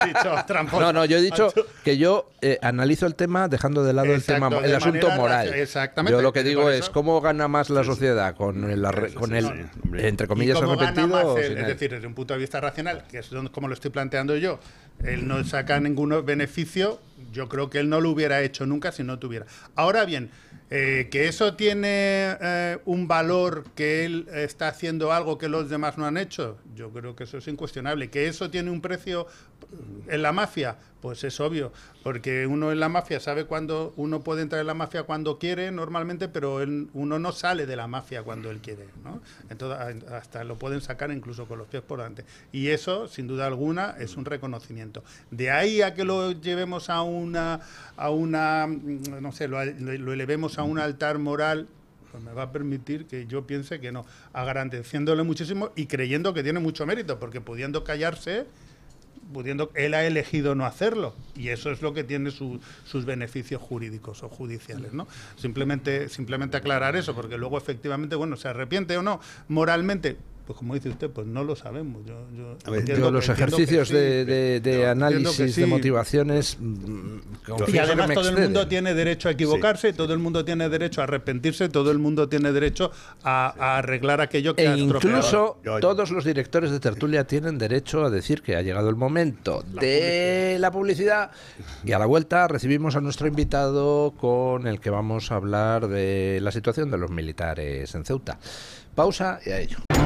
No, yo he dicho que yo analizo el tema dejando de lado el asunto moral. Exactamente. Yo lo que digo es cómo gana más la sociedad con el entre comillas, arrepentido. Es decir, desde un punto de vista racional, que es como lo estoy planteando yo, él no saca ningún beneficio, yo creo que él no lo hubiera hecho nunca si no tuviera. Ahora bien, que eso tiene un valor, que él está haciendo algo que los demás no han hecho, yo creo que eso es incuestionable. Que eso tiene un precio en la mafia, pues es obvio, porque uno en la mafia sabe cuándo uno puede entrar en la mafia cuando quiere normalmente, pero uno no sale de la mafia cuando él quiere, ¿no? Entonces hasta lo pueden sacar incluso con los pies por delante, y eso sin duda alguna es un reconocimiento. De ahí a que lo llevemos a una no sé, lo elevemos a un altar moral, pues me va a permitir que yo piense que no, agradeciéndole muchísimo y creyendo que tiene mucho mérito, porque pudiendo callarse, él ha elegido no hacerlo, y eso es lo que tiene sus beneficios jurídicos o judiciales, ¿no? Simplemente aclarar eso, porque luego efectivamente, bueno, se arrepiente o no moralmente, pues como dice usted, pues no lo sabemos. Yo los ejercicios de análisis de motivaciones, y además todo el mundo tiene derecho a equivocarse, todo el mundo tiene derecho a arrepentirse, todo el mundo tiene derecho a arreglar aquello que ha estropeado. Incluso todos los directores de tertulia tienen derecho a decir que ha llegado el momento de la publicidad, y a la vuelta recibimos a nuestro invitado con el que vamos a hablar de la situación de los militares en Ceuta. Pausa y a ello.